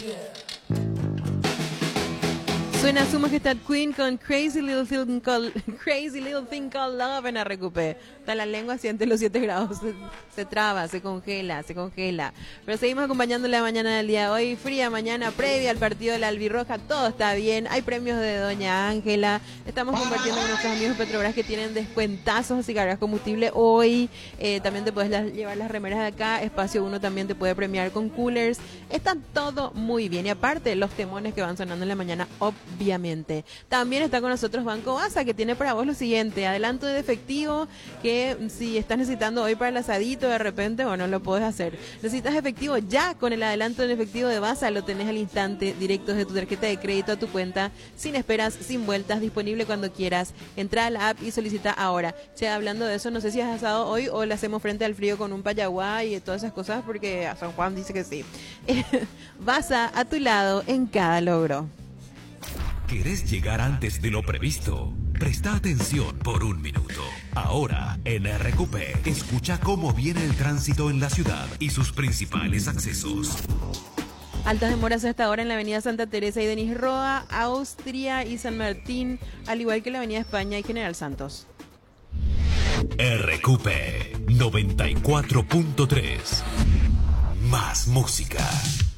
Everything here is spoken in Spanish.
Suena Su Majestad Queen con Crazy Little Thing Called Love en RQP. Hasta la lengua siente los 7 grados, se traba, se congela. Pero seguimos acompañando la mañana del día de hoy. Fría mañana previa al partido de la Albirroja, todo está bien. Hay premios de Doña Ángela. Estamos compartiendo con nuestros amigos Petrobras que tienen descuentazos, así cargas combustible hoy. También te puedes llevar las remeras de acá. Espacio 1 también te puede premiar con coolers. Está todo muy bien. Y aparte, los temones que van sonando en la mañana, obviamente. También está con nosotros Banco Baza, que tiene para vos lo siguiente: adelanto de efectivo, que si estás necesitando hoy para el asadito de repente, bueno, lo podés hacer. Necesitas efectivo ya, con el adelanto en efectivo de Baza lo tenés al instante, directo de tu tarjeta de crédito a tu cuenta, sin esperas, sin vueltas, disponible cuando quieras. Entra a la app y solicita ahora. Che, hablando de eso, no sé si has asado hoy o le hacemos frente al frío con un payaguá y todas esas cosas, porque a San Juan dice que sí. Baza, a tu lado en cada logro. ¿Querés llegar antes de lo previsto? Presta atención por un minuto. Ahora, en RQP, escucha cómo viene el tránsito en la ciudad y sus principales accesos. Altas demoras hasta ahora en la avenida Santa Teresa y Denis Roa, Austria y San Martín, al igual que la avenida España y General Santos. RQP 94.3. Más música.